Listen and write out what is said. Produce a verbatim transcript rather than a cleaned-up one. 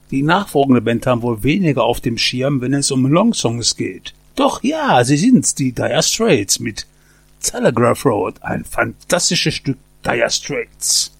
Die nachfolgende Band haben wohl weniger auf dem Schirm, wenn es um Longsongs geht. Doch ja, sie sind's, die Dire Straits mit Telegraph Road, ein fantastisches Stück Dire Straits.